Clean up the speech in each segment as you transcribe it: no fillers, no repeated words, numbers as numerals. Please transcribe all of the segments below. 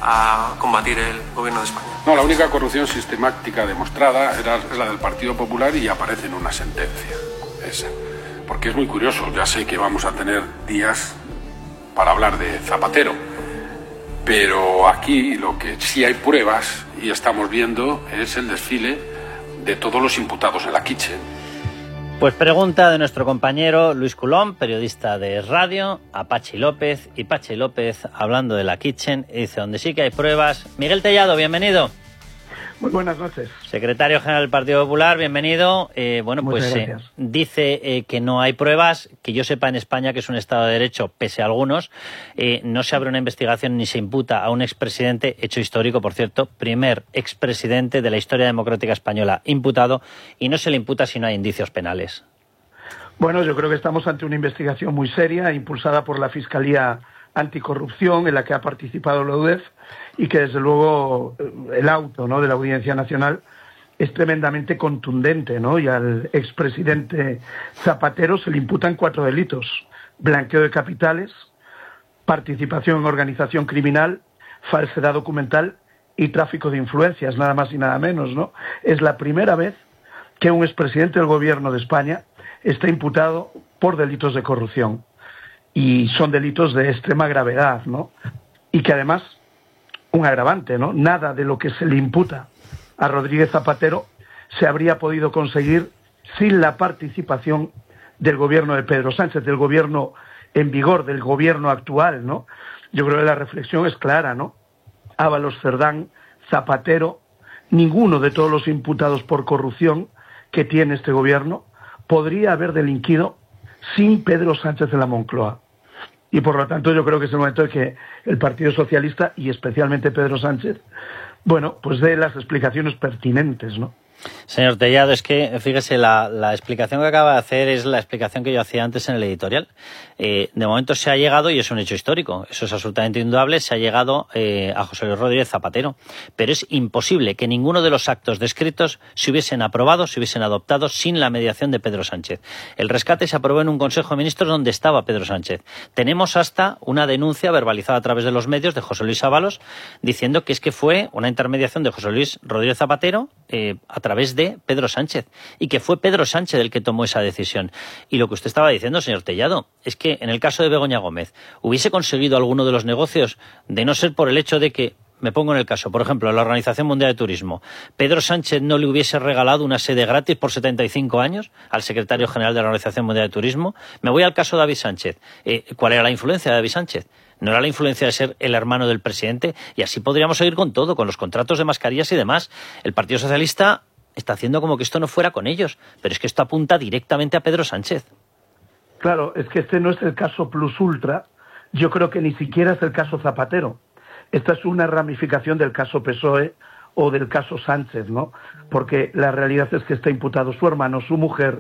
a combatir el gobierno de España. No, la única corrupción sistemática demostrada es la del Partido Popular y aparece en una sentencia, esa. Porque es muy curioso, ya sé que vamos a tener días para hablar de Zapatero, pero aquí lo que sí hay pruebas y estamos viendo es el desfile de todos los imputados en la Kitchen. Pues pregunta de nuestro compañero Luis Coulomb, periodista de radio, a Pachi López, y Pachi López, hablando de la Kitchen, dice, donde sí que hay pruebas. Miguel Tellado, bienvenido. Muy buenas noches. Secretario General del Partido Popular, bienvenido. Dice que no hay pruebas, que yo sepa en España, que es un Estado de Derecho, pese a algunos, no se abre una investigación ni se imputa a un expresidente, hecho histórico, por cierto, primer expresidente de la historia democrática española imputado, y no se le imputa si no hay indicios penales. Bueno, yo creo que estamos ante una investigación muy seria, impulsada por la Fiscalía Anticorrupción, en la que ha participado la UDEF, y que desde luego el auto, ¿no?, de la Audiencia Nacional es tremendamente contundente, ¿no? Y al expresidente Zapatero se le imputan 4 delitos: blanqueo de capitales, participación en organización criminal, falsedad documental y tráfico de influencias, nada más y nada menos, ¿no? Es la primera vez que un expresidente del gobierno de España está imputado por delitos de corrupción. Y son delitos de extrema gravedad, ¿no? Y que además, un agravante, ¿no? Nada de lo que se le imputa a Rodríguez Zapatero se habría podido conseguir sin la participación del gobierno de Pedro Sánchez, del gobierno en vigor, del gobierno actual, ¿no? Yo creo que la reflexión es clara, ¿no? Ábalos, Cerdán, Zapatero, ninguno de todos los imputados por corrupción que tiene este gobierno podría haber delinquido sin Pedro Sánchez en la Moncloa. Y por lo tanto yo creo que es el momento de que el Partido Socialista, y especialmente Pedro Sánchez, bueno, pues dé las explicaciones pertinentes, ¿no? Señor Tellado, es que, fíjese, la explicación que acaba de hacer es la explicación que yo hacía antes en el editorial. De momento se ha llegado, y es un hecho histórico, eso es absolutamente indudable, se ha llegado a José Luis Rodríguez Zapatero. Pero es imposible que ninguno de los actos descritos se hubiesen aprobado, se hubiesen adoptado sin la mediación de Pedro Sánchez. El rescate se aprobó en un Consejo de Ministros donde estaba Pedro Sánchez. Tenemos hasta una denuncia verbalizada a través de los medios de José Luis Ábalos diciendo que es que fue una intermediación de José Luis Rodríguez Zapatero a través de Pedro Sánchez, y que fue Pedro Sánchez el que tomó esa decisión. Y lo que usted estaba diciendo, señor Tellado, es que en el caso de Begoña Gómez hubiese conseguido alguno de los negocios, de no ser por el hecho de que, me pongo en el caso, por ejemplo, la Organización Mundial de Turismo, Pedro Sánchez no le hubiese regalado una sede gratis por 75 años al secretario general de la Organización Mundial de Turismo. Me voy al caso de David Sánchez. ¿Cuál era la influencia de David Sánchez? No era la influencia de ser el hermano del presidente, y así podríamos seguir con todo, con los contratos de mascarillas y demás. El Partido Socialista está haciendo como que esto no fuera con ellos, pero es que esto apunta directamente a Pedro Sánchez. Claro, es que este no es el caso plus ultra, yo creo que ni siquiera es el caso Zapatero. Esta es una ramificación del caso PSOE o del caso Sánchez, ¿no? Porque la realidad es que está imputado su hermano, su mujer,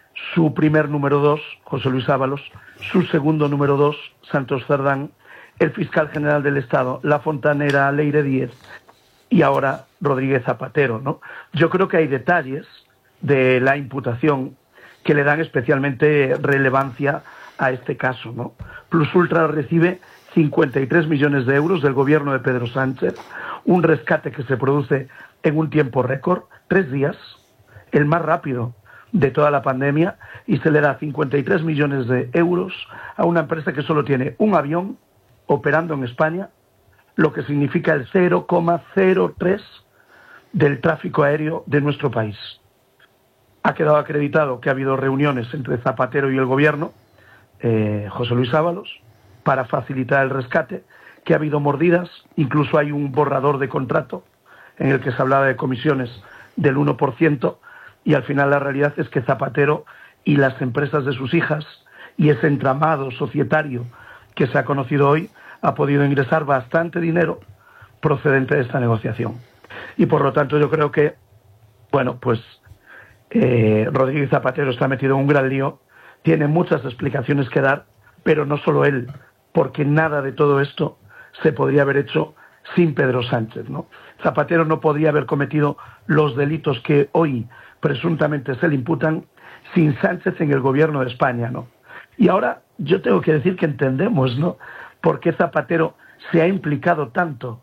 su primer número 2, José Luis Ábalos, su segundo número 2, Santos Cerdán, el fiscal general del Estado, la fontanera Leire Díez, y ahora Rodríguez Zapatero, ¿no? Yo creo que hay detalles de la imputación que le dan especialmente relevancia a este caso, ¿no? Plus Ultra recibe 53 millones de euros del gobierno de Pedro Sánchez, un rescate que se produce en un tiempo récord, 3 días, el más rápido de toda la pandemia, y se le da 53 millones de euros a una empresa que solo tiene un avión operando en España, lo que significa el 0,03 del tráfico aéreo de nuestro país. Ha quedado acreditado que ha habido reuniones entre Zapatero y el gobierno, José Luis Ábalos, para facilitar el rescate, que ha habido mordidas, incluso hay un borrador de contrato en el que se hablaba de comisiones del 1%, y al final la realidad es que Zapatero y las empresas de sus hijas y ese entramado societario que se ha conocido hoy ha podido ingresar bastante dinero procedente de esta negociación. Y por lo tanto yo creo que, bueno, pues Rodríguez Zapatero está metido en un gran lío, tiene muchas explicaciones que dar, pero no solo él, porque nada de todo esto se podría haber hecho sin Pedro Sánchez, ¿no? Zapatero no podría haber cometido los delitos que hoy presuntamente se le imputan sin Sánchez en el gobierno de España, ¿no? Y ahora yo tengo que decir que entendemos, ¿no?, por qué Zapatero se ha implicado tanto